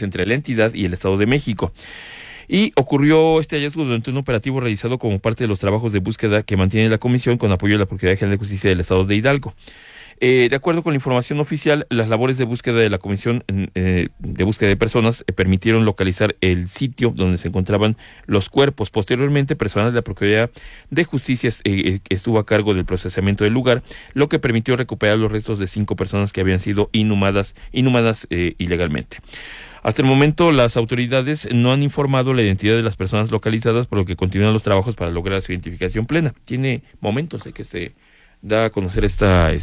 fronterizas entre la entidad y el Estado de México. Y ocurrió este hallazgo durante un operativo realizado como parte de los trabajos de búsqueda que mantiene la Comisión con apoyo de la Procuraduría General de Justicia del Estado de Hidalgo. De acuerdo con la información oficial, las labores de búsqueda de la Comisión de Búsqueda de Personas permitieron localizar el sitio donde se encontraban los cuerpos. Posteriormente, personal de la Procuraduría de Justicia estuvo a cargo del procesamiento del lugar, lo que permitió recuperar los restos de 5 personas que habían sido inhumadas ilegalmente. Hasta el momento, las autoridades no han informado la identidad de las personas localizadas, por lo que continúan los trabajos para lograr su identificación plena. Tiene momentos de que se da a conocer esta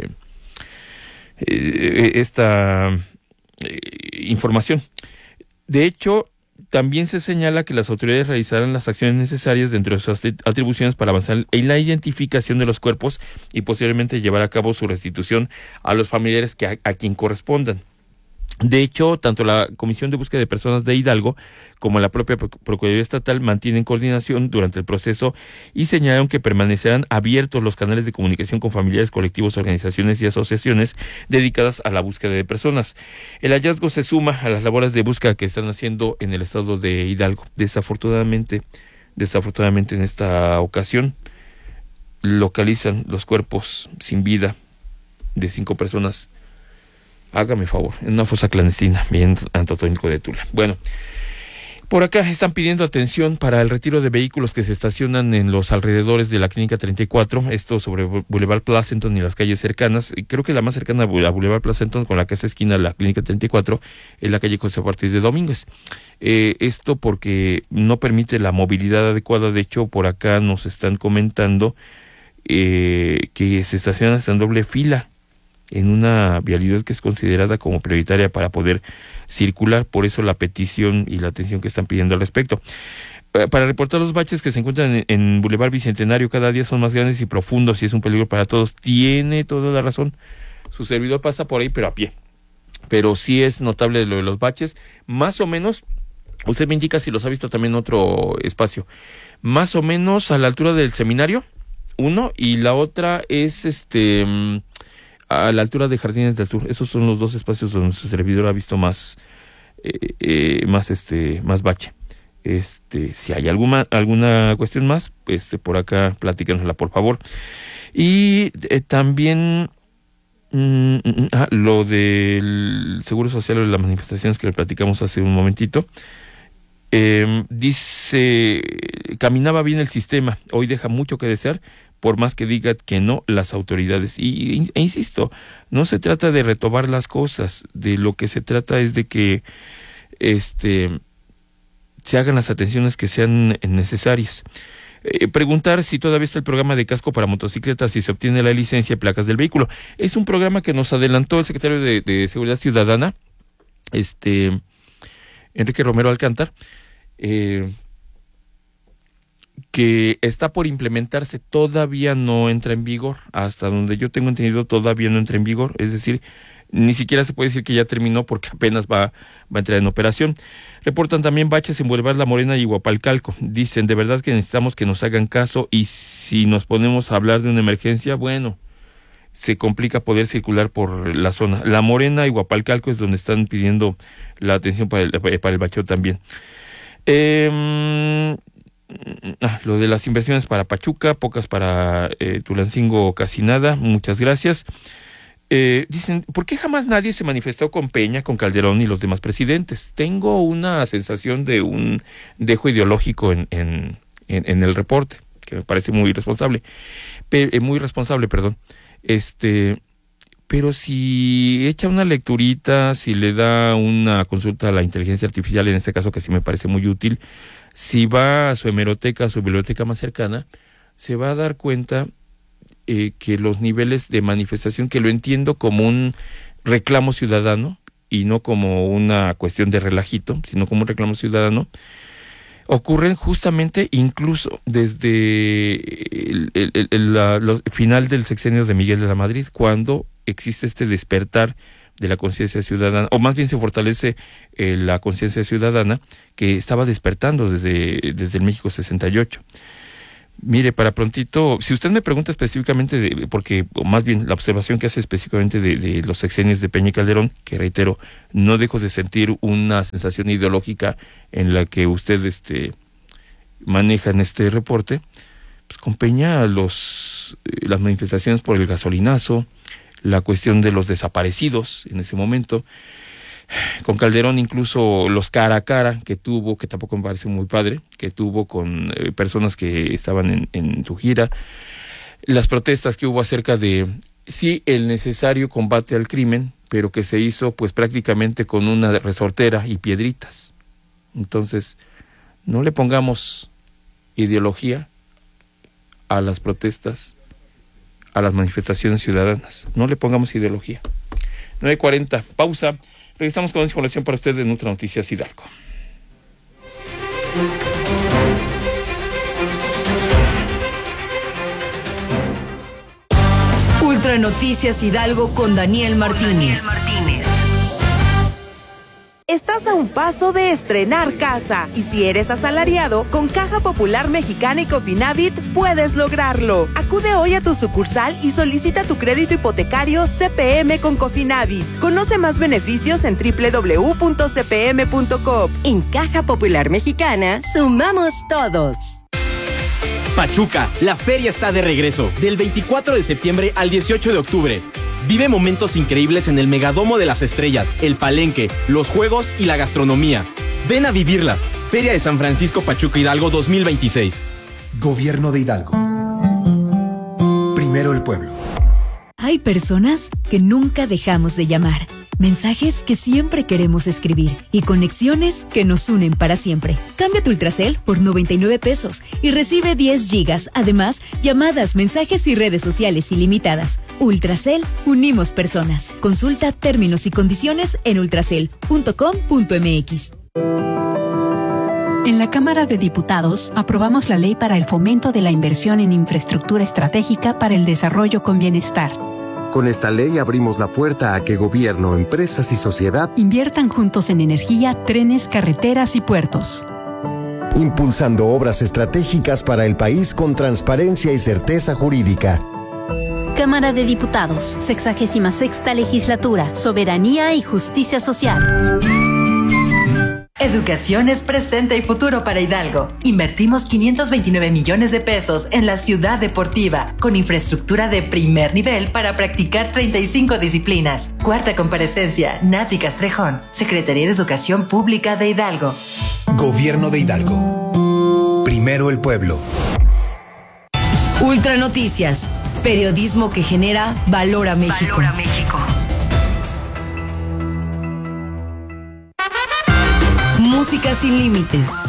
información. De hecho, también se señala que las autoridades realizarán las acciones necesarias dentro de sus atribuciones para avanzar en la identificación de los cuerpos y posteriormente llevar a cabo su restitución a los familiares a quien correspondan. De hecho, tanto la Comisión de Búsqueda de Personas de Hidalgo como la propia Procuraduría Estatal mantienen coordinación durante el proceso y señalaron que permanecerán abiertos los canales de comunicación con familiares, colectivos, organizaciones y asociaciones dedicadas a la búsqueda de personas. El hallazgo se suma a las labores de búsqueda que están haciendo en el estado de Hidalgo. Desafortunadamente en esta ocasión localizan los cuerpos sin vida de 5 personas. Hágame favor, en una fosa clandestina, bien Antotónico de Tula. Bueno, por acá están pidiendo atención para el retiro de vehículos que se estacionan en los alrededores de la Clínica 34, esto sobre Boulevard Pleasanton y las calles cercanas. Creo que la más cercana a Boulevard Pleasanton, con la que hace esquina la Clínica 34, es la calle José Ortiz de Domínguez. Esto porque no permite la movilidad adecuada. De hecho, por acá nos están comentando que se estacionan hasta en doble fila en una vialidad que es considerada como prioritaria para poder circular. Por eso la petición y la atención que están pidiendo al respecto. Para reportar los baches que se encuentran en Boulevard Bicentenario, cada día son más grandes y profundos y es un peligro para todos. Tiene toda la razón. Su servidor pasa por ahí, pero a pie. Pero sí es notable lo de los baches. Más o menos, usted me indica si los ha visto también en otro espacio. Más o menos a la altura del seminario, uno, y la otra es a la altura de Jardines del Sur. Esos son los dos espacios donde su servidor ha visto más bache. Si hay alguna cuestión más, por acá platícanosla, por favor. Y también lo del Seguro Social o de las manifestaciones que le platicamos hace un momentito. Dice, caminaba bien el sistema, hoy deja mucho que desear, por más que digan que no las autoridades. E insisto, no se trata de retomar las cosas, de lo que se trata es de que se hagan las atenciones que sean necesarias. Preguntar si todavía está el programa de casco para motocicletas, si se obtiene la licencia y placas del vehículo. Es un programa que nos adelantó el secretario de Seguridad Ciudadana, Enrique Romero Alcántar, que está por implementarse. Todavía no entra en vigor, hasta donde yo tengo entendido todavía no entra en vigor, es decir, ni siquiera se puede decir que ya terminó porque apenas va a entrar en operación. Reportan también baches en Boulevard La Morena y Huapalcalco. Dicen, de verdad que necesitamos que nos hagan caso y si nos ponemos a hablar de una emergencia, bueno, se complica poder circular por la zona. La Morena y Huapalcalco es donde están pidiendo la atención para el bacheo también. Lo de las inversiones para Pachuca, pocas para Tulancingo, casi nada, muchas gracias. Dicen, ¿por qué jamás nadie se manifestó con Peña, con Calderón y los demás presidentes? Tengo una sensación de un dejo ideológico en el reporte, que me parece muy irresponsable, perdón. Pero si echa una lecturita, si le da una consulta a la inteligencia artificial, en este caso que sí me parece muy útil, si va a su hemeroteca, a su biblioteca más cercana, se va a dar cuenta que los niveles de manifestación, que lo entiendo como un reclamo ciudadano y no como una cuestión de relajito, sino como un reclamo ciudadano, ocurren justamente incluso desde el final del sexenio de Miguel de la Madrid, cuando existe este despertar de la conciencia ciudadana, o más bien se fortalece la conciencia ciudadana que estaba despertando desde el México 68. Mire, para prontito, si usted me pregunta específicamente porque, o más bien la observación que hace específicamente de los sexenios de Peña y Calderón, que reitero, no dejo de sentir una sensación ideológica en la que usted maneja en este reporte, pues con Peña las manifestaciones por el gasolinazo, la cuestión de los desaparecidos en ese momento, con Calderón incluso los cara a cara que tuvo, que tampoco me parece muy padre, que tuvo con personas que estaban en su gira, las protestas que hubo acerca de, sí, el necesario combate al crimen, pero que se hizo pues prácticamente con una resortera y piedritas. Entonces, no le pongamos ideología a las protestas, a las manifestaciones ciudadanas, no le pongamos ideología. 9:40, pausa. Regresamos con información para ustedes en Ultra Noticias Hidalgo. Ultra Noticias Hidalgo con Daniel Martínez. Estás a un paso de estrenar casa y si eres asalariado, con Caja Popular Mexicana y Cofinavit puedes lograrlo. Acude hoy a tu sucursal y solicita tu crédito hipotecario CPM con Cofinavit. Conoce más beneficios en www.cpm.com. En Caja Popular Mexicana, sumamos todos. Pachuca, la feria está de regreso, del 24 de septiembre al 18 de octubre. Vive momentos increíbles en el Megadomo de las Estrellas, el Palenque, los juegos y la gastronomía. Ven a vivirla. Feria de San Francisco Pachuca Hidalgo 2026. Gobierno de Hidalgo. Primero el pueblo. Hay personas que nunca dejamos de llamar. Mensajes que siempre queremos escribir y conexiones que nos unen para siempre. Cambia tu Ultracel por 99 pesos y recibe 10 gigas. Además, llamadas, mensajes y redes sociales ilimitadas. Ultracel, unimos personas. Consulta términos y condiciones en ultracel.com.mx. En la Cámara de Diputados aprobamos la ley para el fomento de la inversión en infraestructura estratégica para el desarrollo con bienestar. Con esta ley abrimos la puerta a que gobierno, empresas y sociedad inviertan juntos en energía, trenes, carreteras y puertos. Impulsando obras estratégicas para el país con transparencia y certeza jurídica. Cámara de Diputados, 66ª Legislatura, Soberanía y Justicia Social. Educación es presente y futuro para Hidalgo. Invertimos 529 millones de pesos en la ciudad deportiva, con infraestructura de primer nivel para practicar 35 disciplinas. Cuarta comparecencia, Nati Castrejón, Secretaría de Educación Pública de Hidalgo. Gobierno de Hidalgo. Primero el pueblo. Ultra Noticias, periodismo que genera valor a México. Música sin límites.